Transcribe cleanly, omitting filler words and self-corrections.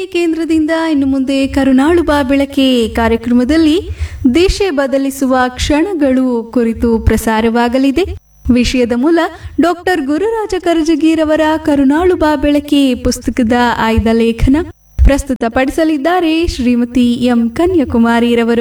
ಕೇಂದ್ರದಿಂದ ಇನ್ನು ಮುಂದೆ ಕರುನಾಳು ಬಾ ಬೆಳಕೆ ಕಾರ್ಯಕ್ರಮದಲ್ಲಿ ದೇಶ ಬದಲಿಸುವ ಕ್ಷಣಗಳು ಕುರಿತು ಪ್ರಸಾರವಾಗಲಿದೆ. ವಿಷಯದ ಮೂಲ ಡಾಕ್ಟರ್ ಗುರುರಾಜ ಕರಜಗಿರವರ ಕರುನಾಳು ಬಾ ಬೆಳಕೆ ಪುಸ್ತಕದ ಆಯ್ದ ಲೇಖನ ಪ್ರಸ್ತುತಪಡಿಸಲಿದ್ದಾರೆ ಶ್ರೀಮತಿ ಎಂ ಕನ್ಯಾಕುಮಾರಿರವರು.